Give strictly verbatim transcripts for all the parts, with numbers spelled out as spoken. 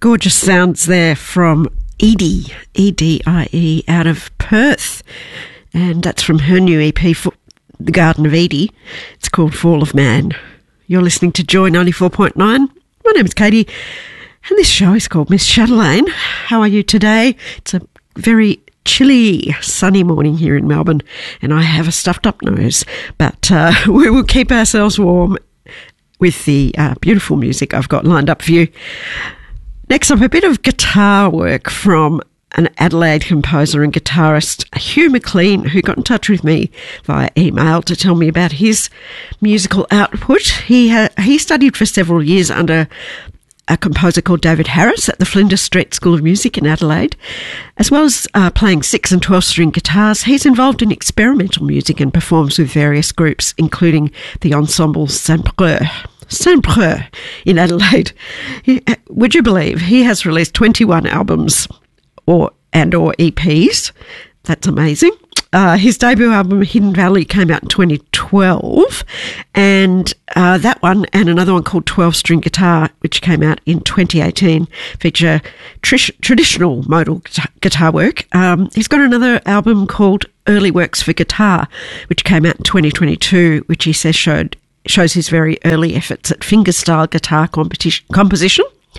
Gorgeous sounds there from Edie, E D I E, out of Perth. And that's from her new E P, for The Garden of Edie. It's called Fall of Man. You're listening to Joy ninety-four point nine. My name is Katie, and this show is called Miss Chatelaine. How are you today? It's a very chilly, sunny morning here in Melbourne, and I have a stuffed up nose. But uh, we will keep ourselves warm with the uh, beautiful music I've got lined up for you. Next up, a bit of guitar work from an Adelaide composer and guitarist, Hugh McLean, who got in touch with me via email to tell me about his musical output. He ha- he studied for several years under a composer called David Harris at the Flinders Street School of Music in Adelaide. As well as uh, playing six and twelve-string guitars, he's involved in experimental music and performs with various groups, including the ensemble Saint-Preux. Saint-Preux in Adelaide. He, would you believe he has released twenty-one albums or and or E Ps? That's amazing. Uh, his debut album, Hidden Valley, came out in twenty twelve, and uh, that one and another one called twelve-String Guitar, which came out in twenty eighteen, feature tr- traditional modal guitar work. Um, he's got another album called Early Works for Guitar, which came out in twenty twenty-two, which he says showed shows his very early efforts at fingerstyle guitar competition, composition.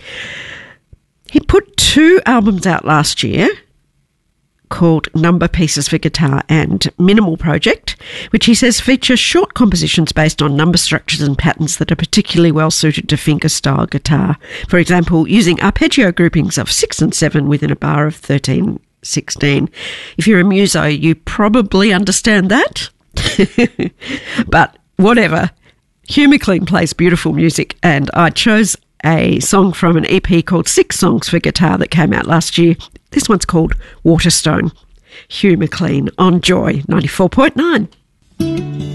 He put two albums out last year called Number Pieces for Guitar and Minimal Project, which he says feature short compositions based on number structures and patterns that are particularly well suited to fingerstyle guitar. For example, using arpeggio groupings of six and seven within a bar of thirteen, sixteen. If you're a muso, you probably understand that. But whatever. Hugh McLean plays beautiful music, and I chose a song from an E P called Six Songs for Guitar that came out last year. This one's called Waterstone. Hugh McLean on Joy ninety-four point nine.